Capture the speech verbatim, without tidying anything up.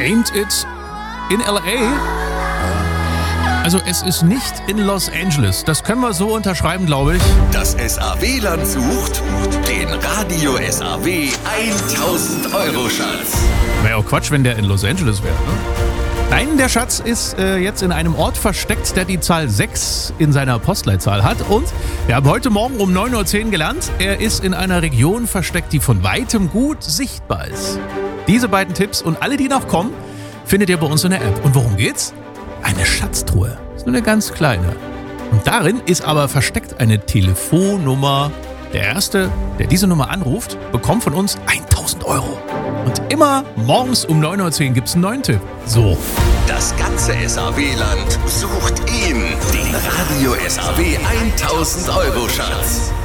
Ain't it in L A? Also es ist nicht in Los Angeles. Das können wir so unterschreiben, glaube ich. Das S A W-Land sucht den Radio S A W tausend Euro Schatz. Wäre auch Quatsch, wenn der in Los Angeles wäre, ne? Nein, der Schatz ist äh, jetzt in einem Ort versteckt, der die Zahl sechs in seiner Postleitzahl hat. Und wir haben heute Morgen um neun Uhr zehn gelernt, er ist in einer Region versteckt, die von weitem gut sichtbar ist. Diese beiden Tipps und alle, die noch kommen, findet ihr bei uns in der App. Und worum geht's? Eine Schatztruhe. Ist nur eine ganz kleine. Und darin ist aber versteckt eine Telefonnummer. Der Erste, der diese Nummer anruft, bekommt von uns tausend Euro. Und immer morgens um neun Uhr zehn gibt's einen neuen Tipp. So. Das ganze S A W-Land sucht ihn, den Radio S A W tausend Euro Schatz.